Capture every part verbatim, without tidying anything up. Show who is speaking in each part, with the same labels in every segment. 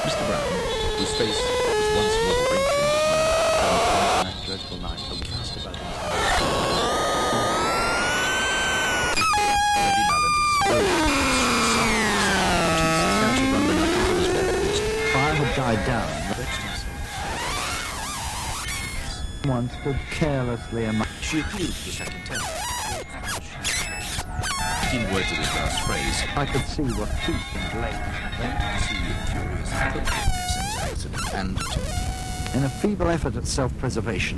Speaker 1: Mister Brown, whose face was once more wrinkling with mirth, having come on that dreadful night, had cast about his Lady Malin exploded. Fire had died down. One stood carelessly among... She appealed to the second tenor. In words of his last phrase, I could see what truth and blame. Then see a curious appropriateness in his accident, and, in a feeble effort at self-preservation...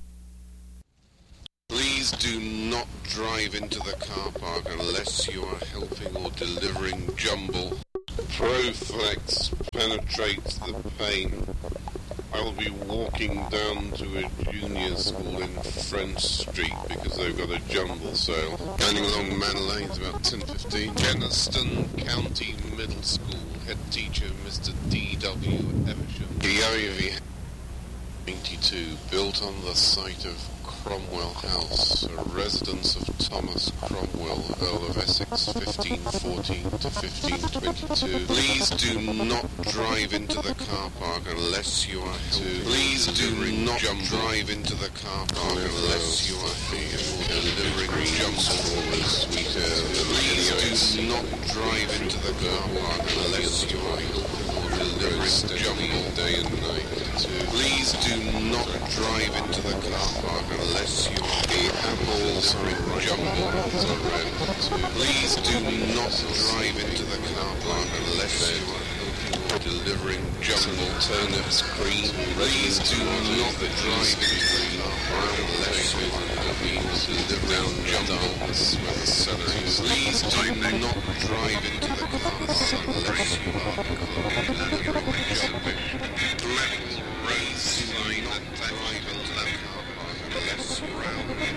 Speaker 2: Please do not drive into the car park unless you are helping or delivering jumble. Proflex penetrates the pain. I will be walking down to a junior school in French Street because they've got a jumble sale. Going along Man Lane is about ten fifteen. Kenaston County Middle School. Head teacher Mister D W Eversham. Gary eighty-two, built on the site of Cromwell House, a residence of Thomas Cromwell, Earl of Essex, fifteen fourteen to fifteen twenty-two. Please do not drive into the car park unless you are to. Please do not drive into the car park unless you are delivering jumble. Please do not drive into the car park unless you are delivering jumble day and night. Please do not drive into the car park unless you are the apples are in jumble. Please do not drive into the car park unless you are delivering jumble turnips cream. Please do not drive into the car park unless you are delivering jumble with celery. Please do not drive into the car park unless you are delivering jumble. Raise sign and drive into the car park unless you're out.